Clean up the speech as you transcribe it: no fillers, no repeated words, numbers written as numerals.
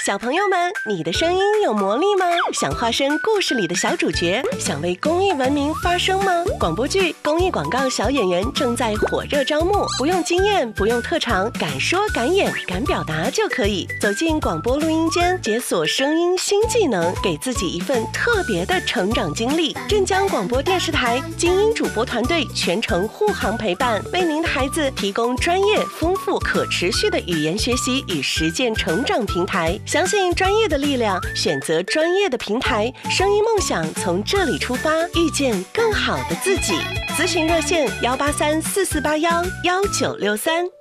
小朋友们，你的声音有魔力吗？想化身故事里的小主角，想为公益文明发声吗？广播剧、公益广告小演员正在火热招募，不用经验，不用特长，敢说敢演敢表达就可以。走进广播录音间，解锁声音新技能，给自己一份特别的成长经历。镇江广播电视台精英主播团队全程护航陪伴，为您的孩子提供专业、丰富、可持续的语言学习与实践成长平台。相信专业的力量，选择专业的平台，声音梦想从这里出发，遇见更好的自己。咨询热线：18344811963。